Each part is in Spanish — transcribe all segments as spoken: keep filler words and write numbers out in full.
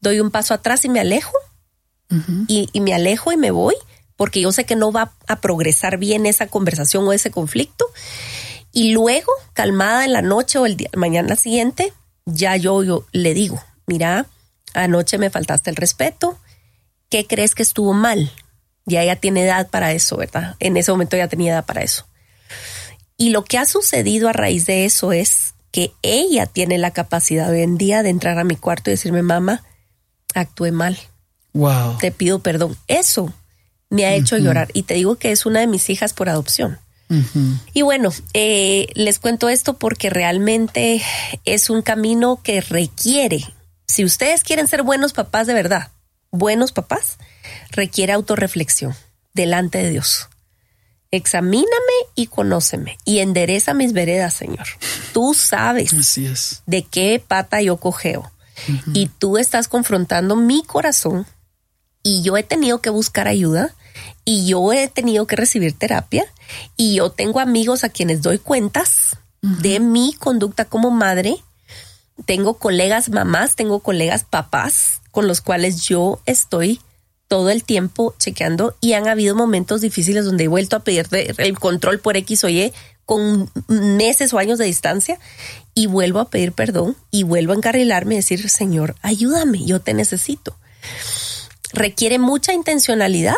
doy un paso atrás y me alejo. Uh-huh. Y, y me alejo y me voy, porque yo sé que no va a progresar bien esa conversación o ese conflicto. Y luego, calmada en la noche o el día, mañana siguiente, ya yo, yo le digo, mira, anoche me faltaste el respeto, ¿qué crees que estuvo mal? Ya ella tiene edad para eso, ¿verdad? En ese momento ya tenía edad para eso. Y lo que ha sucedido a raíz de eso es que ella tiene la capacidad hoy en día de entrar a mi cuarto y decirme, mamá, actué mal. Wow. Te pido perdón. Eso me ha hecho uh-huh. llorar. Y te digo que es una de mis hijas por adopción. Uh-huh. Y bueno, eh, les cuento esto porque realmente es un camino que requiere, si ustedes quieren ser buenos papás de verdad, buenos papás, requiere autorreflexión delante de Dios. Examíname y conóceme y endereza mis veredas, Señor. Tú sabes Así es. de qué pata yo cojeo. Uh-huh. Y tú estás confrontando mi corazón y yo he tenido que buscar ayuda y yo he tenido que recibir terapia y yo tengo amigos a quienes doy cuentas uh-huh. de mi conducta como madre. Tengo colegas mamás, tengo colegas papás con los cuales yo estoy todo el tiempo chequeando y han habido momentos difíciles donde he vuelto a pedir el control por X o Y con meses o años de distancia y vuelvo a pedir perdón y vuelvo a encarrilarme y decir, Señor, ayúdame, yo te necesito. Requiere mucha intencionalidad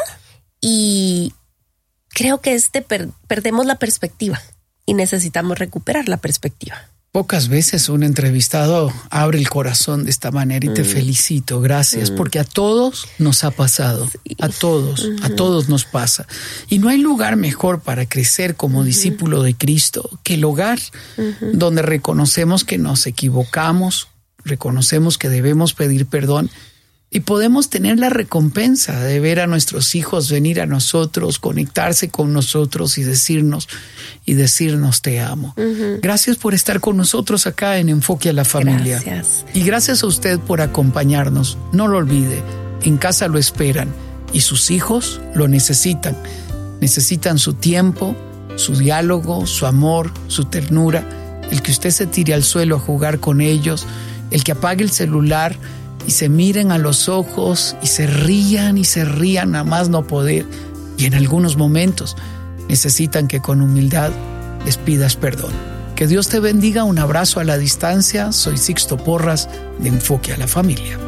y creo que este per- perdemos la perspectiva y necesitamos recuperar la perspectiva. Pocas veces un entrevistado abre el corazón de esta manera y mm. te felicito, gracias, mm. porque a todos nos ha pasado, sí. a todos, uh-huh. a todos nos pasa. Y no hay lugar mejor para crecer como uh-huh. discípulo de Cristo que el hogar, uh-huh. donde reconocemos que nos equivocamos, reconocemos que debemos pedir perdón y podemos tener la recompensa de ver a nuestros hijos venir a nosotros, conectarse con nosotros y decirnos, y decirnos te amo. Uh-huh. Gracias por estar con nosotros acá en Enfoque a la Familia. Gracias. Y gracias a usted por acompañarnos. No lo olvide, en casa lo esperan y sus hijos lo necesitan. Necesitan su tiempo, su diálogo, su amor, su ternura, el que usted se tire al suelo a jugar con ellos, el que apague el celular y se miren a los ojos y se rían y se rían a más no poder. Y en algunos momentos necesitan que con humildad les pidas perdón. Que Dios te bendiga. Un abrazo a la distancia. Soy Sixto Porras de Enfoque a la Familia.